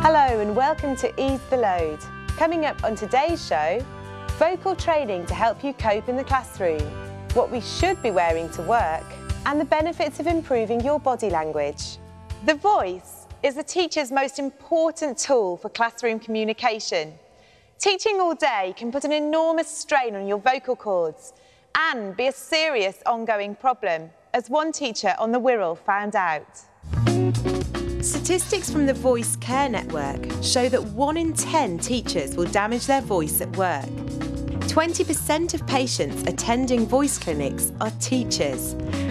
Hello and welcome to Ease the Load. Coming up on today's show, vocal training to help you cope in the classroom, what we should be wearing to work, and the benefits of improving your body language. The voice is the teacher's most important tool for classroom communication. Teaching all day can put an enormous strain on your vocal cords and be a serious ongoing problem, as one teacher on the Wirral found out. Statistics from the Voice Care Network show that 1 in 10 teachers will damage their voice at work. 20% of patients attending voice clinics are teachers,